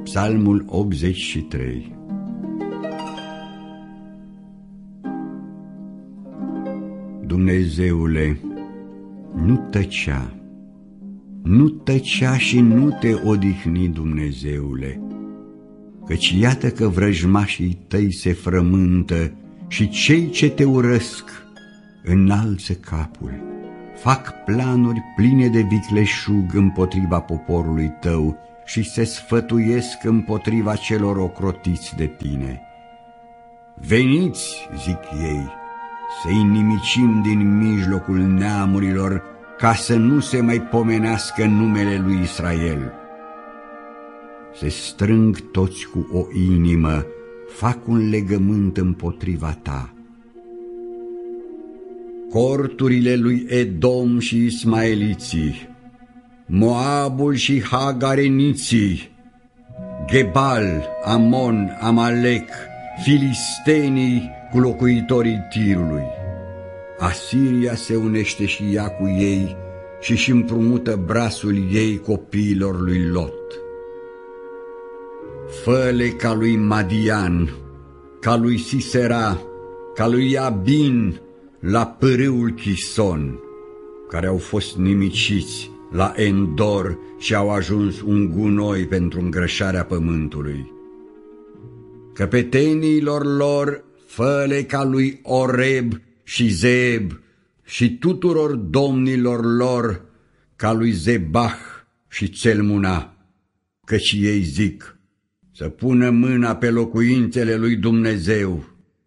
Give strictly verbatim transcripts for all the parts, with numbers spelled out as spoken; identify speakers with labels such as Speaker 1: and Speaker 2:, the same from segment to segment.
Speaker 1: Psalmul optzeci și trei. Dumnezeule, nu tăcea, nu tăcea și nu te odihni, Dumnezeule, căci iată că vrăjmașii tăi se frământă și cei ce te urăsc înalță capul, fac planuri pline de vicleșug împotriva poporului tău și se sfătuiesc împotriva celor ocrotiți de tine. Veniți, zic ei, să-i nimicim din mijlocul neamurilor, ca să nu se mai pomenească numele lui Israel. Se strâng toți cu o inimă, fac un legământ împotriva ta. Corturile lui Edom și ismaeliții, Moabul și hagareniții, Gebal, Amon, Amalek, filistenii cu locuitorii Tirului. Asiria se unește și ea cu ei și-și împrumută brațul ei copiilor lui Lot. Fă-le ca lui Madian, ca lui Sisera, ca lui Iabin, la pârâul Chison, care au fost nimiciți la Endor și au ajuns un gunoi pentru îngrășarea pământului. Căpeteniilor lor fă-le ca lui Oreb și Zeeb și tuturor domnilor lor ca lui Zebah și Țelmuna, căci ei zic să pună mâna pe locuințele lui Dumnezeu.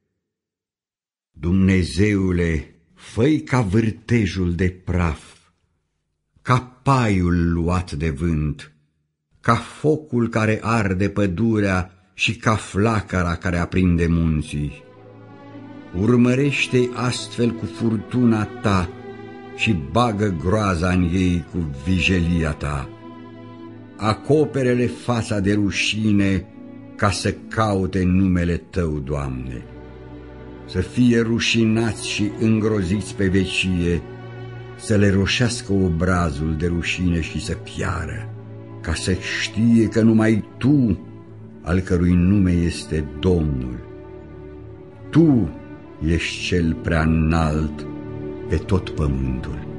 Speaker 1: Dumnezeule, fă-i ca vârtejul de praf, ca paiul luat de vânt, ca focul care arde pădurea și ca flacăra care aprinde munții. Urmărește-i astfel cu furtuna ta și bagă groaza în ei cu vijelia ta. Acopere-le fața de rușine ca să caute numele tău, Doamne. Să fie rușinați și îngroziți pe vecie, să le roșească obrazul de rușine și să piară, ca să știe că numai Tu, al cărui nume este Domnul, Tu ești cel prea înalt pe tot pământul.